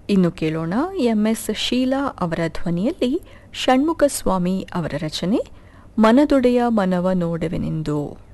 ಇನ್ನು ಕೇಳೋಣ MS ಶೀಲಾ ಅವರ ಧ್ವನಿಯಲ್ಲಿ ಷಣ್ಮುಖ ಸ್ವಾಮಿ ಅವರ ರಚನೆ ಮನದೊಡೆಯ ಮನವ ನೋಡುವೆನೆಂದು.